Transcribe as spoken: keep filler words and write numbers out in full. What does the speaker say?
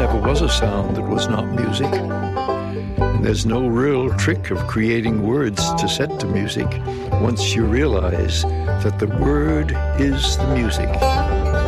never was a sound that was not music. And there's no real trick of creating words to set to music once you realize that the word is the music.